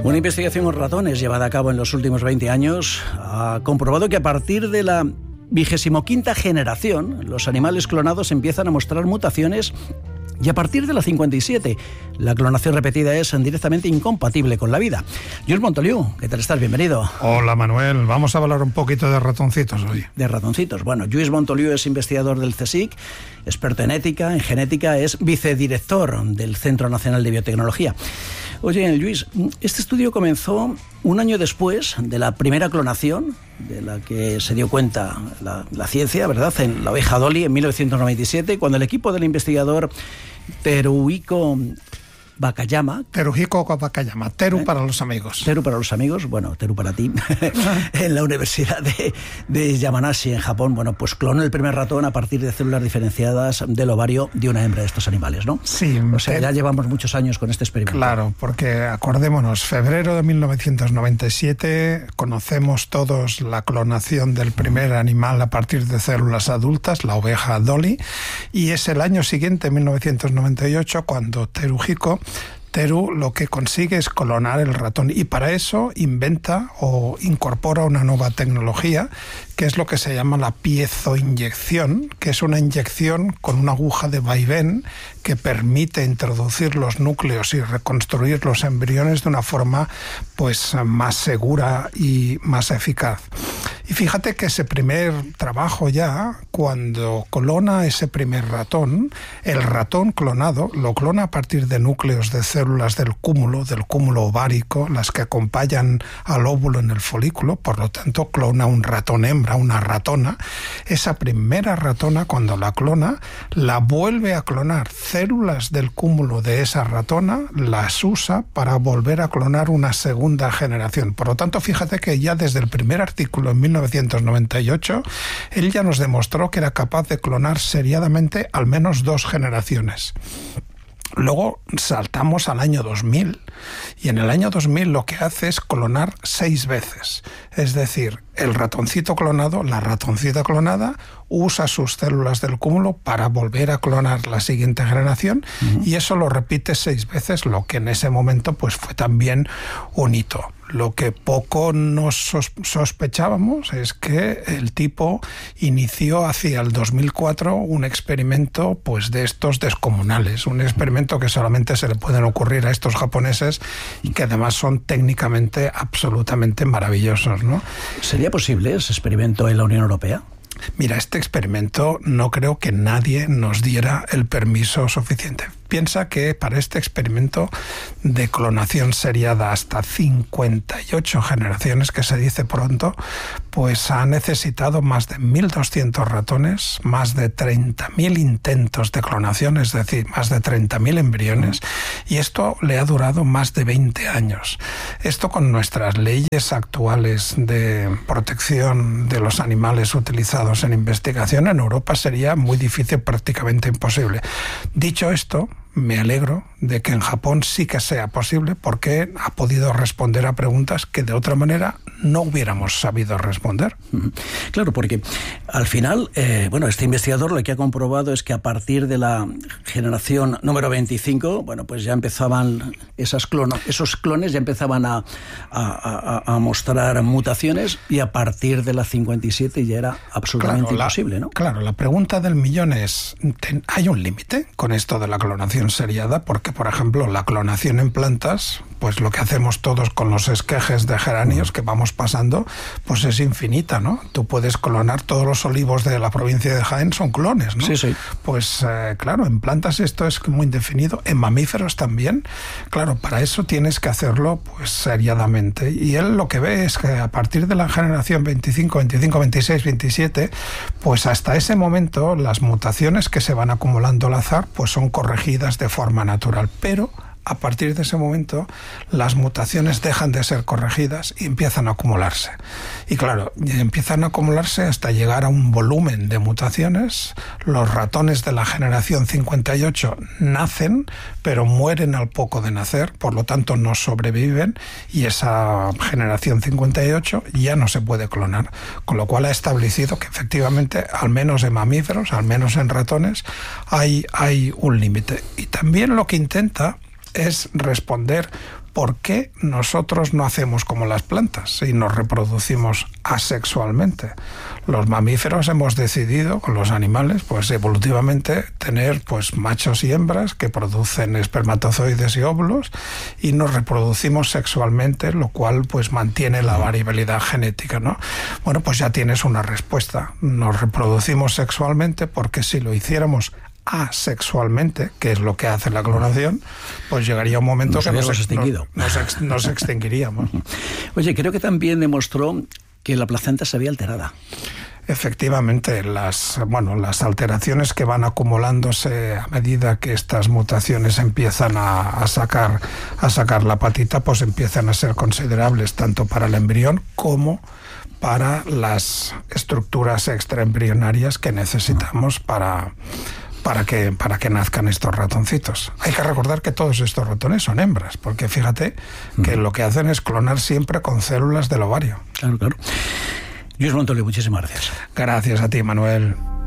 Una investigación en ratones llevada a cabo en los últimos 20 años ha comprobado que a partir de la 25ª generación, los animales clonados empiezan a mostrar mutaciones y a partir de la 57, la clonación repetida es directamente incompatible con la vida. Lluís Montoliu, ¿qué tal estás? Bienvenido. Hola Manuel, vamos a hablar un poquito de ratoncitos hoy. De ratoncitos. Bueno, Lluís Montoliu es investigador del CSIC, experto en ética, en genética, es vicedirector del Centro Nacional de Biotecnología. Oye, Lluís, este estudio comenzó un año después de la primera clonación, de la que se dio cuenta la ciencia, ¿verdad?, en la oveja Dolly en 1997, cuando el equipo del investigador Teruhiko Wakayama. Teru para los amigos. Teru para los amigos, bueno, Teru para ti. En la Universidad de Yamanashi, en Japón, bueno, pues clonó el primer ratón a partir de células diferenciadas del ovario de una hembra de estos animales, ¿no? Sí. O sea, ya llevamos muchos años con este experimento. Claro, porque acordémonos, febrero de 1997, conocemos todos la clonación del primer animal a partir de células adultas, la oveja Dolly, y es el año siguiente, 1998, cuando Teru lo que consigue es clonar el ratón y para eso inventa o incorpora una nueva tecnología que es lo que se llama la piezoinyección, que es una inyección con una aguja de vaivén que permite introducir los núcleos y reconstruir los embriones de una forma pues más segura y más eficaz. Y fíjate que ese primer trabajo ya, cuando clona ese primer ratón, el ratón clonado lo clona a partir de núcleos de células del cúmulo ovárico, las que acompañan al óvulo en el folículo, por lo tanto clona un ratón hembra, una ratona. Esa primera ratona, cuando la clona, la vuelve a clonar células del cúmulo de esa ratona, las usa para volver a clonar una segunda generación. Por lo tanto, fíjate que ya desde el primer artículo en 1998, él ya nos demostró que era capaz de clonar seriadamente al menos 2 generaciones. Luego saltamos al año 2000 y en el año 2000 lo que hace es clonar 6 veces. Es decir, el ratoncito clonado, la ratoncita clonada, usa sus células del cúmulo para volver a clonar la siguiente generación y eso lo repite 6 veces, lo que en ese momento pues fue también un hito. Lo que poco nos sospechábamos es que el tipo inició hacia el 2004 un experimento pues de estos descomunales, un experimento que solamente se le pueden ocurrir a estos japoneses y que además son técnicamente absolutamente maravillosos, ¿no? ¿Sería posible ese experimento en la Unión Europea? Mira, este experimento no creo que nadie nos diera el permiso suficiente. Piensa que para este experimento de clonación seriada hasta 58 generaciones, que se dice pronto, pues ha necesitado más de 1.200 ratones, más de 30.000 intentos de clonación, es decir, más de 30.000 embriones, y esto le ha durado más de 20 años. Esto con nuestras leyes actuales de protección de los animales utilizados en investigación en Europa sería muy difícil, prácticamente imposible. Dicho esto, me alegro de que en Japón sí que sea posible porque ha podido responder a preguntas que de otra manera no hubiéramos sabido responder. Claro, porque al final, este investigador lo que ha comprobado es que a partir de la generación número 25, bueno, pues ya empezaban esos clones ya empezaban a mostrar mutaciones y a partir de la 57 ya era absolutamente imposible, ¿no? Claro, la pregunta del millón es, ¿hay un límite con esto de la clonación seriada? Porque, por ejemplo, la clonación en plantas, pues lo que hacemos todos con los esquejes de geranios que vamos pasando, pues es infinita, ¿no? Tú puedes clonar todos los olivos de la provincia de Jaén, son clones, ¿no? Sí. Pues claro, en plantas esto es muy indefinido, en mamíferos también. Claro, para eso tienes que hacerlo pues seriadamente. Y él lo que ve es que a partir de la generación 25, 26, 27, pues hasta ese momento las mutaciones que se van acumulando al azar pues son corregidas de forma natural, pero a partir de ese momento las mutaciones dejan de ser corregidas y empiezan a acumularse. Y claro, empiezan a acumularse hasta llegar a un volumen de mutaciones. Los ratones de la generación 58 nacen, pero mueren al poco de nacer, por lo tanto no sobreviven, y esa generación 58 ya no se puede clonar, con lo cual ha establecido que efectivamente, al menos en mamíferos, al menos en ratones, hay un límite. Y también lo que intenta es responder por qué nosotros no hacemos como las plantas y nos reproducimos asexualmente. Los mamíferos hemos decidido, con los animales, pues evolutivamente tener pues machos y hembras que producen espermatozoides y óvulos, y nos reproducimos sexualmente, lo cual pues mantiene la variabilidad genética, ¿no? Bueno, pues ya tienes una respuesta. Nos reproducimos sexualmente porque si lo hiciéramos asexualmente, que es lo que hace la clonación, pues llegaría un momento que nos extinguiríamos. Oye, creo que también demostró que la placenta se había alterada. Efectivamente, las alteraciones que van acumulándose a medida que estas mutaciones empiezan a sacar la patita, pues empiezan a ser considerables tanto para el embrión como para las estructuras extraembrionarias que necesitamos para que nazcan estos ratoncitos. Hay que recordar que todos estos ratones son hembras, porque fíjate que lo que hacen es clonar siempre con células del ovario. Claro, claro. Lluís Montoliu, muchísimas gracias. Gracias a ti, Manuel.